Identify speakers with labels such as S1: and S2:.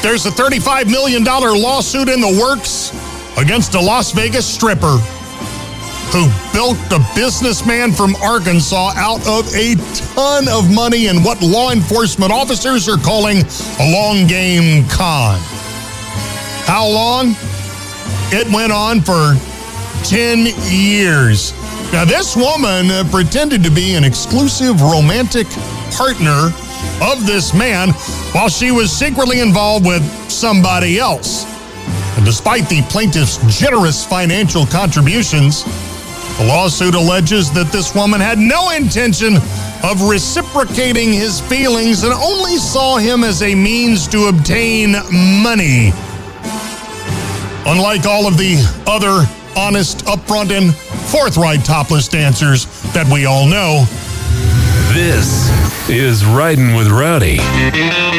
S1: There's a $35 million lawsuit in the works against a Las Vegas stripper who bilked a businessman from Arkansas out of a ton of money in what law enforcement officers are calling a long game con. How long? It went on for 10 years. Now, this woman pretended to be an exclusive romantic partner of this man while she was secretly involved with somebody else. And despite the plaintiff's generous financial contributions, the lawsuit alleges that this woman had no intention of reciprocating his feelings and only saw him as a means to obtain money. Unlike all of the other honest, upfront, and forthright topless dancers that we all know.
S2: This is Riding with Rowdy.